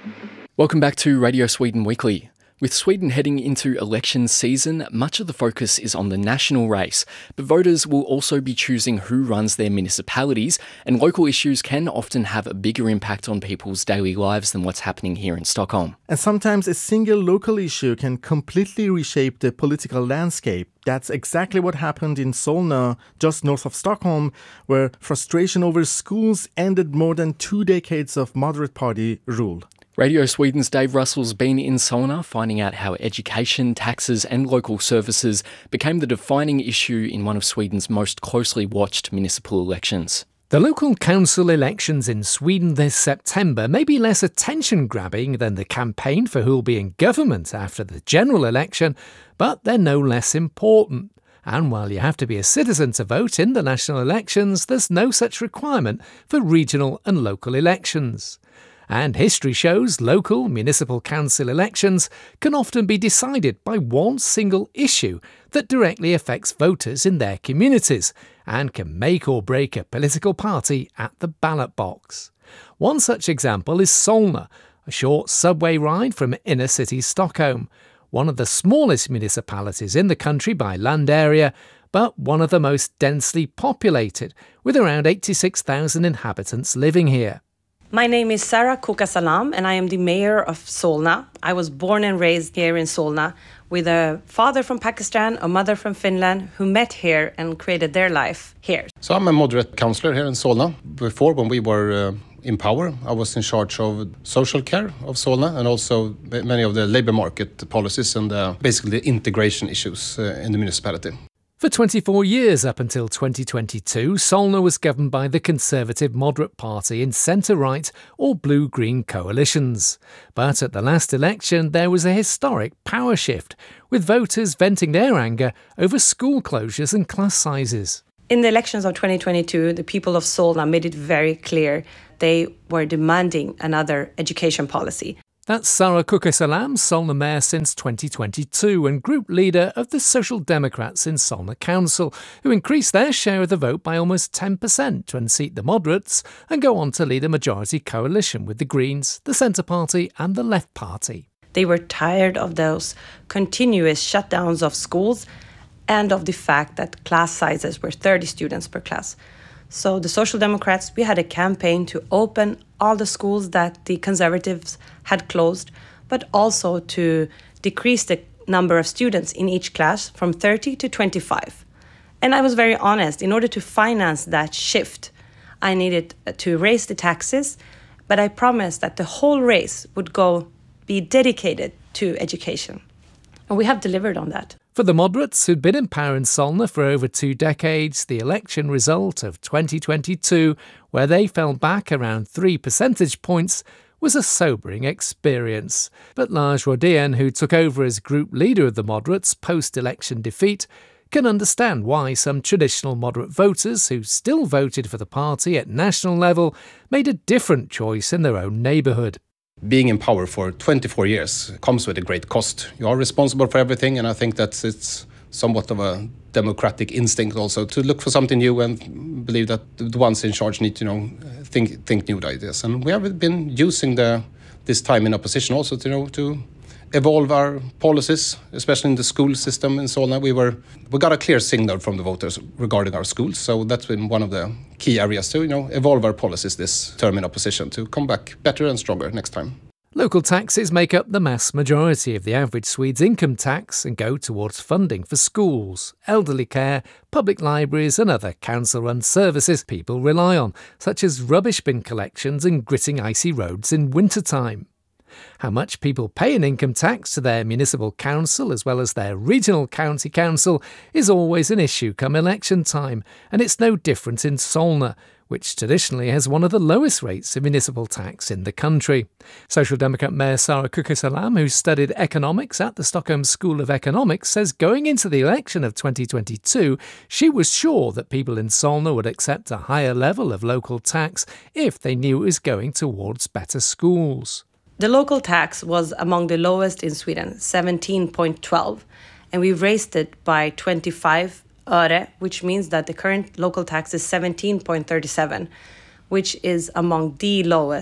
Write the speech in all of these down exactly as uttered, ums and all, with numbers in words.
Welcome back to Radio Sweden Weekly. With Sweden heading into election season, much of the focus is on the national race, but voters will also be choosing who runs their municipalities, and local issues can often have a bigger impact on people's daily lives than what's happening here in Stockholm. And sometimes a single local issue can completely reshape the political landscape. That's exactly what happened in Solna, just north of Stockholm, where frustration over schools ended more than two decades of moderate party rule. Radio Sweden's Dave Russell's been in Solna finding out how education, taxes and local services became the defining issue in one of Sweden's most closely watched municipal elections. The local council elections in Sweden this September may be less attention-grabbing than the campaign for who'll be in government after the general election, but they're no less important. And while you have to be a citizen to vote in the national elections, there's no such requirement for regional and local elections. And history shows local municipal council elections can often be decided by one single issue that directly affects voters in their communities and can make or break a political party at the ballot box. One such example is Solna, a short subway ride from inner city Stockholm, one of the smallest municipalities in the country by land area, but one of the most densely populated, with around eighty-six thousand inhabitants living here. My name is Sarah Kukasalam and I am the mayor of Solna. I was born and raised here in Solna with a father from Pakistan, a mother from Finland who met here and created their life here. So I'm a moderate councillor here in Solna. Before, when we were uh, in power, I was in charge of social care of Solna and also many of the labour market policies and uh, basically the integration issues uh, in the municipality. For twenty-four years up until twenty twenty-two, Solna was governed by the Conservative Moderate Party in centre-right or blue-green coalitions. But at the last election, there was a historic power shift, with voters venting their anger over school closures and class sizes. In the elections of twenty twenty-two, the people of Solna made it very clear they were demanding another education policy. That's Sarah Kukasalam, Solna Mayor since twenty twenty-two and group leader of the Social Democrats in Solna Council, who increased their share of the vote by almost ten percent to unseat the moderates and go on to lead a majority coalition with the Greens, the Centre Party and the Left Party. They were tired of those continuous shutdowns of schools and of the fact that class sizes were thirty students per class. So the Social Democrats, we had a campaign to open all the schools that the Conservatives had closed, but also to decrease the number of students in each class from thirty to twenty-five. And I was very honest, in order to finance that shift, I needed to raise the taxes, but I promised that the whole race would go be dedicated to education. And we have delivered on that. For the moderates who'd been in power in Solna for over two decades, the election result of twenty twenty-two, where they fell back around three percentage points, was a sobering experience. But Lars Rodén, who took over as group leader of the moderates post-election defeat, can understand why some traditional moderate voters who still voted for the party at national level made a different choice in their own neighbourhood. Being in power for twenty-four years comes with a great cost. You are responsible for everything, and I think that it's somewhat of a democratic instinct also to look for something new and believe that the ones in charge need to, you know, think think new ideas. And we have been using the this time in opposition also to, you know, to evolve our policies, especially in the school system in Solna. We were we got a clear signal from the voters regarding our schools, so that's been one of the key areas to, you know, evolve our policies this term in opposition to come back better and stronger next time. Local taxes make up the mass majority of the average Swede's income tax and go towards funding for schools, elderly care, public libraries and other council-run services people rely on, such as rubbish bin collections and gritting icy roads in wintertime. How much people pay in income tax to their municipal council as well as their regional county council is always an issue come election time, and it's no different in Solna, which traditionally has one of the lowest rates of municipal tax in the country. Social Democrat Mayor Sarah Kukasalam, who studied economics at the Stockholm School of Economics, says going into the election of twenty twenty-two, she was sure that people in Solna would accept a higher level of local tax if they knew it was going towards better schools. The local tax was among the lowest in Sweden, seventeen point one two, and we raised it by twenty-five öre, which means that the current local tax is seventeen point three seven, which is among the lowest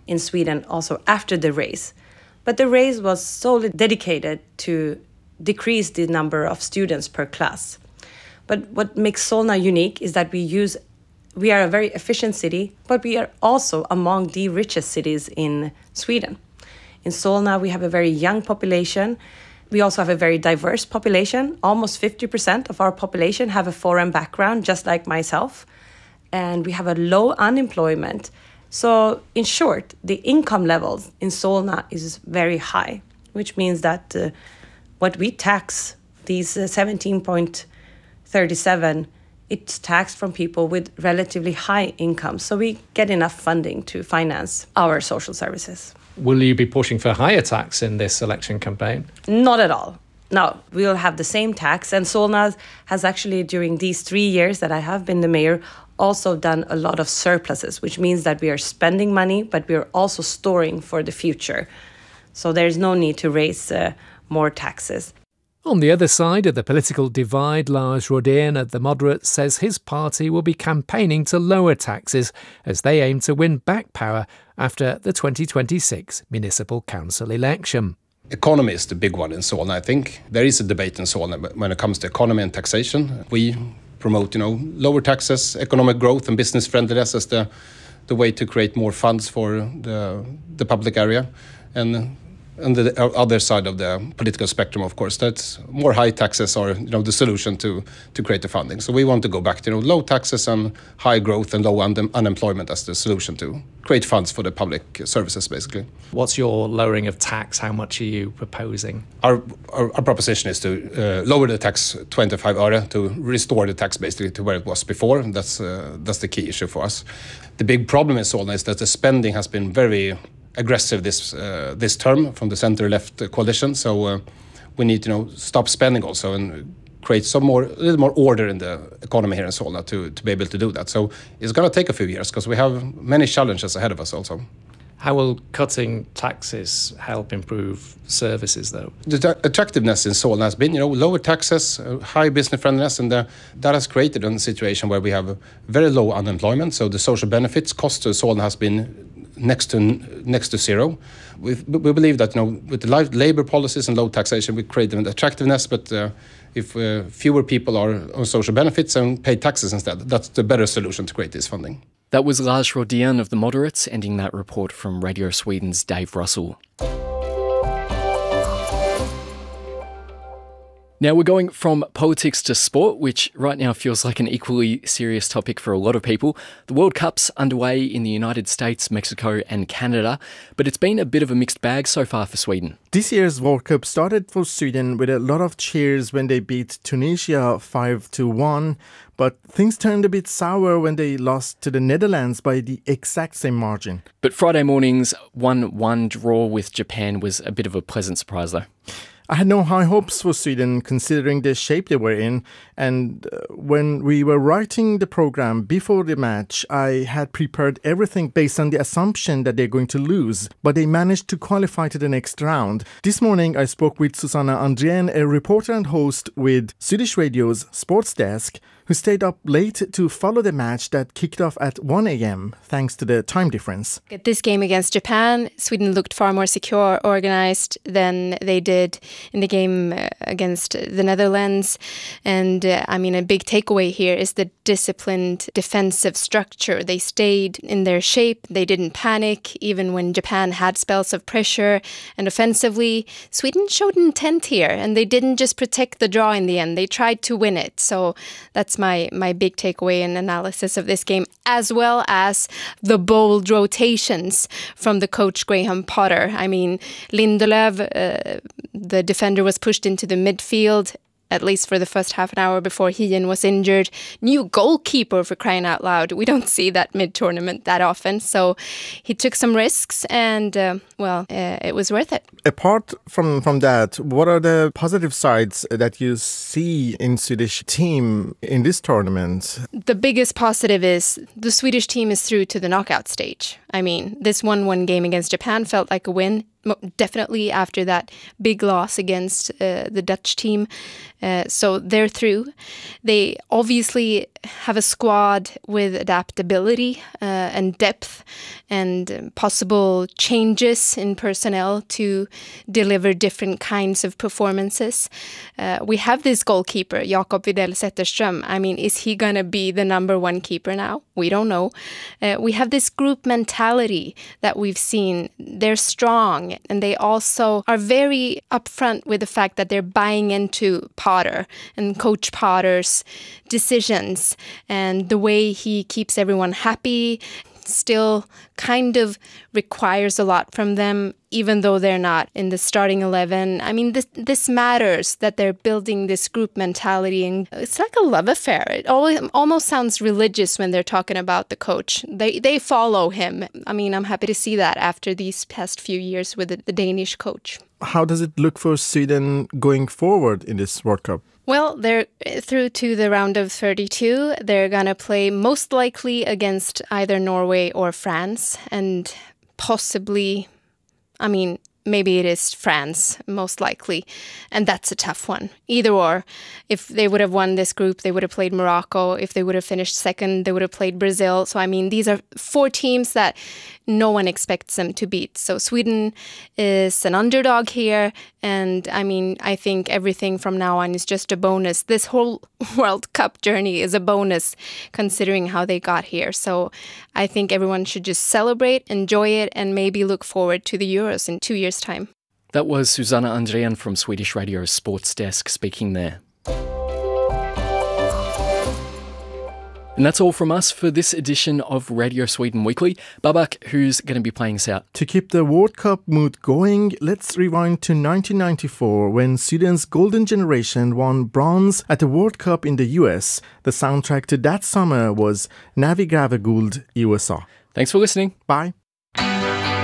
in Sweden also after the race. But the race was solely dedicated to decrease the number of students per class. But what makes Solna unique is that we use, we are a very efficient city, but we are also among the richest cities in Sweden. In Solna, we have a very young population. We also have a very diverse population. Almost fifty percent of our population have a foreign background, just like myself. And we have a low unemployment. So in short, the income levels in Solna is very high, which means that uh, what we tax, these uh, seventeen point three seven, it's taxed from people with relatively high incomes. So we get enough funding to finance our social services. Will you be pushing for higher tax in this election campaign? Not at all. No, we will have the same tax. And Solna has actually, during these three years that I have been the mayor, also done a lot of surpluses, which means that we are spending money, but we are also storing for the future. So there's no need to raise uh, more taxes. On the other side of the political divide, Lars Rodén at the Moderates says his party will be campaigning to lower taxes as they aim to win back power after the twenty twenty-six municipal council election. Economy is the big one in Solna, I think. There is a debate in Solna when it comes to economy and taxation. We promote, you know, lower taxes, economic growth and business friendliness as the the way to create more funds for the the public area. And on the other side of the political spectrum, of course, that's more high taxes are, you know, the solution to to create the funding. So we want to go back to, you know, low taxes and high growth and low un- unemployment as the solution to create funds for the public services, basically. What's your lowering of tax? How much are you proposing? Our our, our proposition is to uh, lower the tax twenty-five öre to restore the tax basically to where it was before. That's uh, that's the key issue for us. The big problem in Solna is that the spending has been very aggressive this uh, this term from the center-left coalition. So uh, we need to, you know, stop spending also and create some more, a little more order in the economy here in Solna to, to be able to do that. So it's going to take a few years because we have many challenges ahead of us also. How will cutting taxes help improve services, though? The t- attractiveness in Solna has been, you know, lower taxes, uh, high business friendliness, and the, that has created a situation where we have very low unemployment. So the social benefits cost to Solna has been next to next to zero. We we believe that, you know, with the labor policies and low taxation, we create an attractiveness. But uh, if uh, fewer people are on social benefits and pay taxes instead, that's the better solution to create this funding. That was Lars Rodén of the Moderates, ending that report from Radio Sweden's Dave Russell. Now we're going from politics to sport, which right now feels like an equally serious topic for a lot of people. The World Cup's underway in the United States, Mexico and Canada, but it's been a bit of a mixed bag so far for Sweden. This year's World Cup started for Sweden with a lot of cheers when they beat Tunisia five to one, but things turned a bit sour when they lost to the Netherlands by the exact same margin. But Friday morning's one one draw with Japan was a bit of a pleasant surprise though. I had no high hopes for Sweden considering the shape they were in, and uh, when we were writing the program before the match, I had prepared everything based on the assumption that they're going to lose, but they managed to qualify to the next round. This morning I spoke with Susanna Andrén, a reporter and host with Swedish Radio's Sports Desk, who stayed up late to follow the match that kicked off at one a.m. thanks to the time difference. At this game against Japan, Sweden looked far more secure, organized than they did in the game against the Netherlands. And uh, I mean, a big takeaway here is the disciplined defensive structure. They stayed in their shape. They didn't panic, even when Japan had spells of pressure. And offensively, Sweden showed intent here, and they didn't just protect the draw in the end. They tried to win it. So that's my my big takeaway and analysis of this game, as well as the bold rotations from the coach Graham Potter. I mean, Lindelöf, uh, the defender, was pushed into the midfield, at least for the first half an hour before Hien was injured. New goalkeeper, for crying out loud. We don't see that mid-tournament that often. So he took some risks and, uh, well, uh, it was worth it. Apart from, from that, what are the positive sides that you see in Swedish team in this tournament? The biggest positive is the Swedish team is through to the knockout stage. I mean, this one one game against Japan felt like a win, definitely after that big loss against uh, the Dutch team. Uh, so they're through. They obviously have a squad with adaptability uh, and depth and possible changes in personnel to deliver different kinds of performances. Uh, we have this goalkeeper, Jakob Widell Zetterström. I mean, is he going to be the number one keeper now? We don't know. Uh, we have this group mentality that we've seen. They're strong, and they also are very upfront with the fact that they're buying into Potter and Coach Potter's decisions and the way he keeps everyone happy. Still kind of requires a lot from them, even though they're not in the starting eleven. I mean, this this matters that they're building this group mentality, and it's like a love affair. It always, almost sounds religious when they're talking about the coach. They they follow him. I mean, I'm happy to see that after these past few years with the, the Danish coach. How does it look for Sweden going forward in this World Cup? Well, they're through to the round of thirty-two. They're going to play most likely against either Norway or France, and possibly, I mean, maybe it is France, most likely. And that's a tough one. Either or. If they would have won this group, they would have played Morocco. If they would have finished second, they would have played Brazil. So, I mean, these are four teams that no one expects them to beat. So Sweden is an underdog here. And, I mean, I think everything from now on is just a bonus. This whole World Cup journey is a bonus, considering how they got here. So I think everyone should just celebrate, enjoy it, and maybe look forward to the Euros in two years' time. That was Susanna Andrean from Swedish Radio's Sports Desk speaking there. And that's all from us for this edition of Radio Sweden Weekly. Babak, who's going to be playing us out? To keep the World Cup mood going, let's rewind to nineteen ninety-four when Sweden's golden generation won bronze at the World Cup in the U S. The soundtrack to that summer was När vi gräver guld i U S A. Thanks for listening. Bye.